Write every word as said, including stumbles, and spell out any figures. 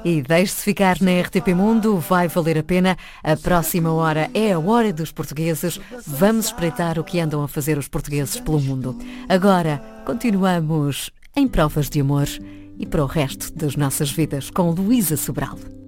E deixe-se ficar na R T P Mundo, vai valer a pena. A próxima hora é a hora dos portugueses. Vamos espreitar o que andam a fazer os portugueses pelo mundo. Agora, continuamos em Provas de Amor e para o resto das nossas vidas com Luísa Sobral.